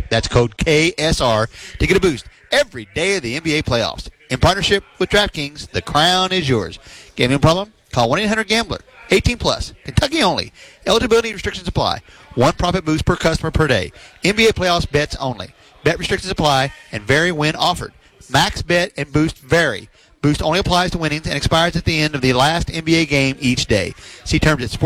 That's code KSR to get a boost every day of the NBA playoffs. In partnership with DraftKings, the crown is yours. Gambling problem? Call 1-800-GAMBLER. 18 plus. Kentucky only. Eligibility restrictions apply. One profit boost per customer per day. NBA playoffs bets only. Bet restrictions apply and vary when offered. Max bet and boost vary. Boost only applies to winnings and expires at the end of the last NBA game each day. See terms at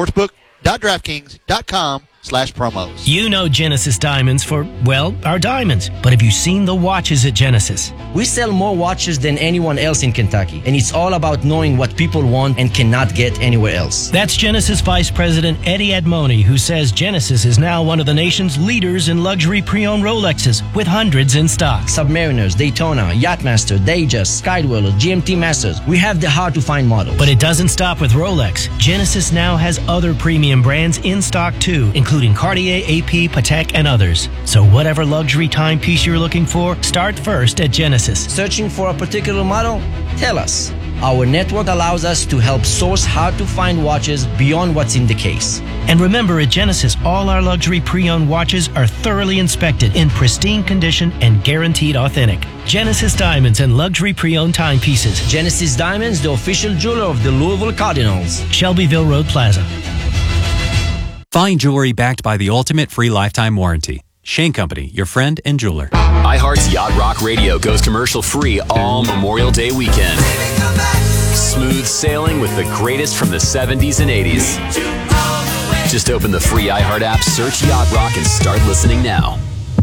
sportsbook.draftkings.com/promos. You know Genesis Diamonds for, well, our diamonds. But have you seen the watches at Genesis? We sell more watches than anyone else in Kentucky, and it's all about knowing what people want and cannot get anywhere else. That's Genesis Vice President Eddie Admoni, who says Genesis is now one of the nation's leaders in luxury pre-owned Rolexes, with hundreds in stock. Submariners, Daytona, Yachtmaster, Datejust, Skydweller, GMT Masters. We have the hard-to-find models. But it doesn't stop with Rolex. Genesis now has other premium brands in stock too, including Cartier, AP, Patek, and others. So whatever luxury timepiece you're looking for, start first at Genesis. Searching for a particular model? Tell us. Our network allows us to help source hard-to-find watches beyond what's in the case. And remember, at Genesis, all our luxury pre-owned watches are thoroughly inspected in pristine condition and guaranteed authentic. Genesis Diamonds and luxury pre-owned timepieces. Genesis Diamonds, the official jeweler of the Louisville Cardinals. Shelbyville Road Plaza. Fine jewelry backed by the ultimate free lifetime warranty. Shane Company, your friend and jeweler. iHeart's Yacht Rock Radio goes commercial-free all Memorial Day weekend. Smooth sailing with the greatest from the 70s and 80s. Just open the free iHeart app, search Yacht Rock, and start listening now.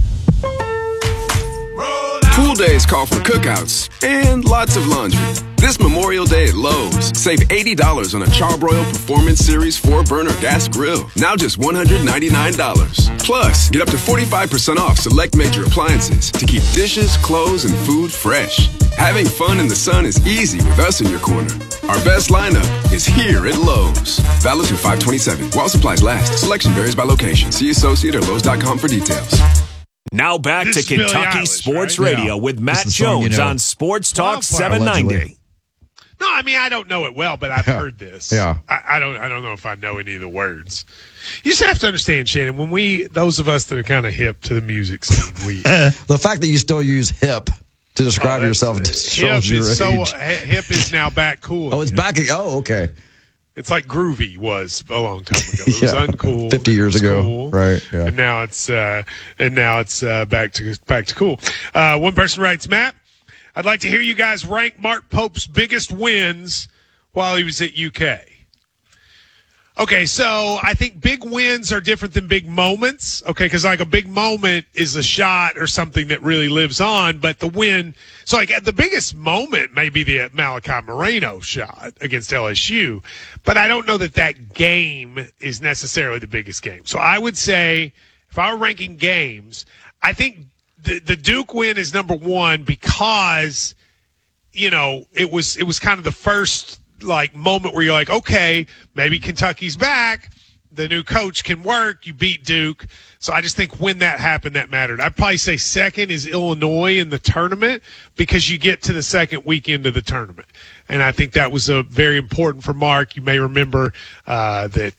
Pool days call for cookouts and lots of laundry. This Memorial Day at Lowe's, save $80 on a Charbroil Performance Series 4-burner gas grill. Now just $199. Plus, get up to 45% off select major appliances to keep dishes, clothes, and food fresh. Having fun in the sun is easy with us in your corner. Our best lineup is here at Lowe's. Valid through 5/27. While supplies last. Selection varies by location. See associate or Lowes.com for details. Now back This to is Billie Kentucky Eilish, Sports right? Radio with Matt This is the song, Jones you know. on Sports Talk Wildfire, 790. No, I mean I don't know it well, but I've heard this. Yeah. I don't know if I know any of the words. You just have to understand, Shannon, when those of us that are kind of hip to the music scene, The fact that you still use hip to describe yourself just shows hip your is age. hip is now back cool. Oh, it's back. Oh, okay. It's like groovy was a long time ago. It was uncool 50 years It was ago. cool. Right. Yeah. And now it's back to cool. One person writes, Matt, I'd like to hear you guys rank Mark Pope's biggest wins while he was at UK. Okay, so I think big wins are different than big moments. Okay, because like a big moment is a shot or something that really lives on, but the win. So like the biggest moment may be the Malachi Moreno shot against LSU, but I don't know that game is necessarily the biggest game. So I would say if I were ranking games, I think the Duke win is number one because it was kind of the first like moment where you're like, okay, maybe Kentucky's back. The new coach can work. You beat Duke. So I just think when that happened, that mattered. I'd probably say second is Illinois in the tournament because you get to the second weekend of the tournament. And I think that was very important for Mark. You may remember that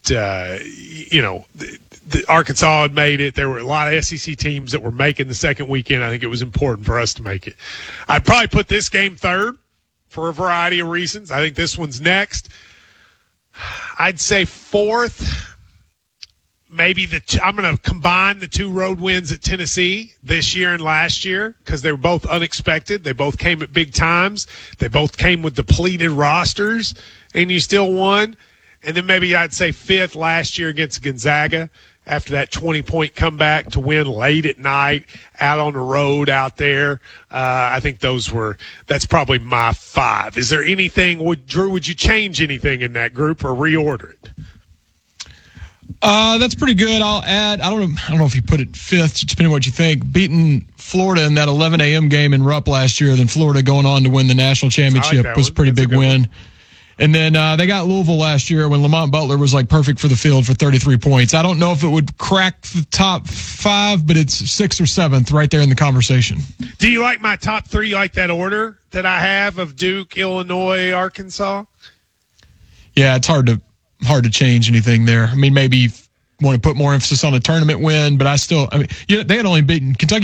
Arkansas had made it. There were a lot of SEC teams that were making the second weekend. I think it was important for us to make it. I'd probably put this game third for a variety of reasons. I think this one's next. I'd say fourth. Maybe I'm going to combine the two road wins at Tennessee this year and last year because they were both unexpected. They both came at big times. They both came with depleted rosters, and you still won. And then maybe I'd say fifth last year against Gonzaga after that 20-point comeback to win late at night out on the road out there. I think that's probably my five. Is there anything, Drew, would you change anything in that group or reorder it? That's pretty good. I'll add, I don't know if you put it fifth, depending on what you think. Beating Florida in that 11 a.m. game in Rupp last year, then Florida going on to win the national championship was a pretty big win. And then they got Louisville last year when Lamont Butler was like perfect for the field for 33 points. I don't know if it would crack the top five, but it's sixth or seventh right there in the conversation. Do you like my top three, like that order that I have of Duke, Illinois, Arkansas? Yeah, it's hard to change anything there. I mean, maybe want to put more emphasis on a tournament win, but they had only beaten Kentucky.